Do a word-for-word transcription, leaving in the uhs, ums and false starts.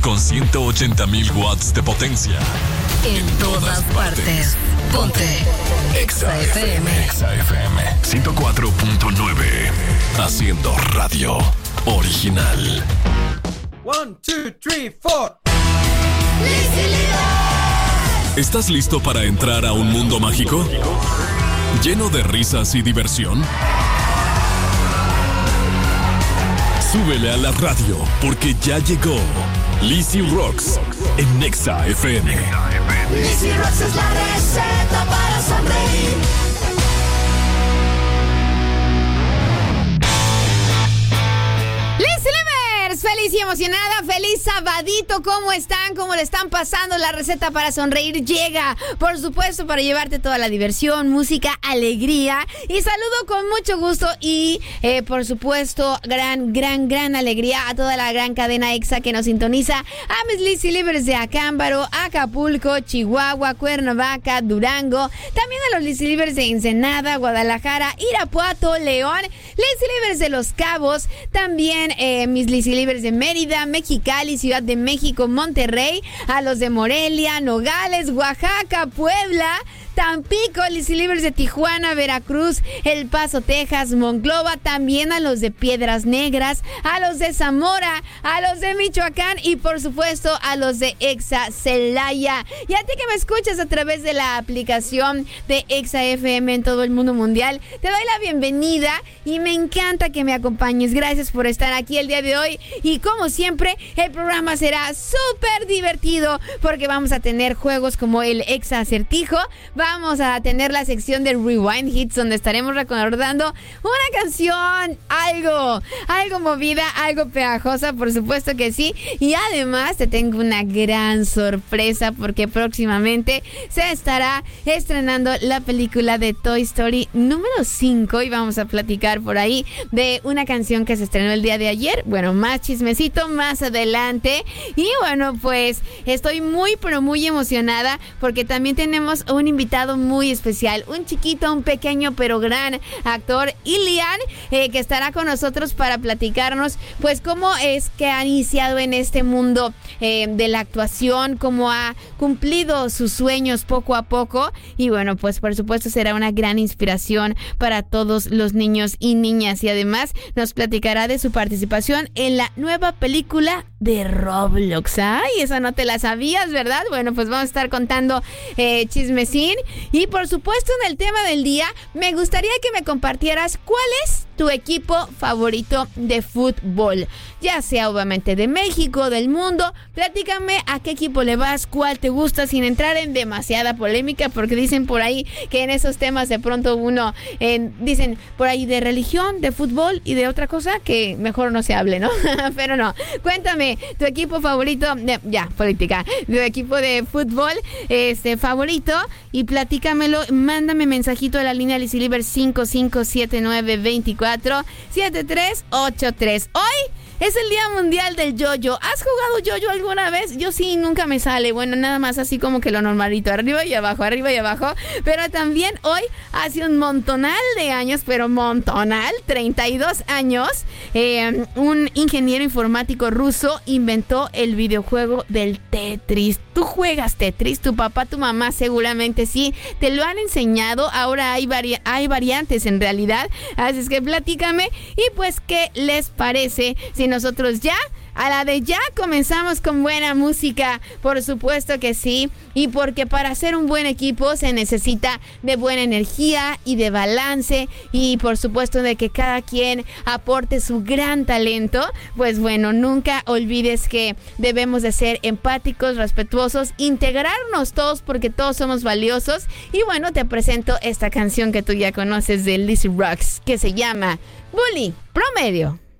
con ciento ochenta mil watts de potencia. En todas partes. Ponte Exa F M. Exa F M ciento cuatro punto nueve. Haciendo radio original. One, two, three, four. ¿Estás listo para entrar a un mundo mágico? ¿Lleno de risas y diversión? Súbele a la radio, porque ya llegó Lizzy Rocks en Exa F M. Lizzy Rocks es la receta para sonreír. Lizzy Livers, feliz y emocionada, feliz sabadito, ¿cómo están? ¿Cómo le están pasando? La receta para sonreír llega, por supuesto, para llevarte toda la diversión, música, alegría, y saludo con mucho gusto y, eh, por supuesto, gran, gran, gran alegría a toda la gran cadena Exa que nos sintoniza, a mis Lizzy Livers de Acámbaro, Acapulco, Chihuahua, Cuernavaca, Durango, también a los Lizzy Livers de Ensenada, Guadalajara, Irapuato, León, Lizzy Livers de Los Cabos, también eh, mis Lizzy Livers de Mérida, Mexicali, Ciudad de México, Monterrey, a los de Morelia, Nogales, Oaxaca, Puebla, Tampico, Lizzy Livers de Tijuana, Veracruz, El Paso, Texas, Monclova, también a los de Piedras Negras, a los de Zamora, a los de Michoacán y por supuesto a los de Exa Celaya. Y a ti que me escuchas a través de la aplicación de Exa F M en todo el mundo mundial, te doy la bienvenida y me encanta que me acompañes. Gracias por estar aquí el día de hoy y como siempre el programa será súper divertido porque vamos a tener juegos como el Exa Acertijo. Vamos a tener la sección de Rewind Hits donde estaremos recordando una canción, algo, algo movida, algo pegajosa, por supuesto que sí. Y además te tengo una gran sorpresa porque próximamente se estará estrenando la película de Toy Story número cinco y vamos a platicar por ahí de una canción que se estrenó el día de ayer. Bueno, más chismecito más adelante. Y bueno, pues estoy muy pero muy emocionada porque también tenemos un invitado muy especial, un chiquito, un pequeño pero gran actor, Ilian, eh, que estará con nosotros para platicarnos pues cómo es que ha iniciado en este mundo eh, de la actuación, cómo ha cumplido sus sueños poco a poco y bueno, pues por supuesto será una gran inspiración para todos los niños y niñas y además nos platicará de su participación en la nueva película de Roblox. Ay, esa no te la sabías, ¿verdad? Bueno, pues vamos a estar contando eh, chismecín. Y por supuesto en el tema del día me gustaría que me compartieras cuál es tu equipo favorito de fútbol, ya sea obviamente de México, del mundo. Platícame a qué equipo le vas, cuál te gusta, sin entrar en demasiada polémica, porque dicen por ahí que en esos temas de pronto uno eh, dicen por ahí de religión, de fútbol y de otra cosa que mejor no se hable, ¿no? Pero no, cuéntame tu equipo favorito de, ya, política, tu equipo de fútbol este favorito y platícamelo, mándame mensajito a la línea Lizzy Livers cinco cinco siete nueve dos cuatro siete tres ocho tres. Hoy es el Día Mundial del Yo-Yo. ¿Has jugado Yo-Yo alguna vez? Yo sí, nunca me sale. Bueno, nada más así como que lo normalito, arriba y abajo, arriba y abajo. Pero también hoy, hace un montonal de años, pero montonal, treinta y dos años, eh, un ingeniero informático ruso inventó el videojuego del Tetris. ¿Tú juegas Tetris? Tu papá, tu mamá seguramente sí. Te lo han enseñado. Ahora hay, vari- hay variantes en realidad. Así es que platícame. Y pues, ¿qué les parece si nosotros ya, a la de ya, comenzamos con buena música? Por supuesto que sí, y porque para ser un buen equipo se necesita de buena energía y de balance, y por supuesto de que cada quien aporte su gran talento. Pues bueno, nunca olvides que debemos de ser empáticos, respetuosos, integrarnos todos porque todos somos valiosos. Y bueno, te presento esta canción que tú ya conoces de Lizzy Rocks, que se llama Bully Promedio.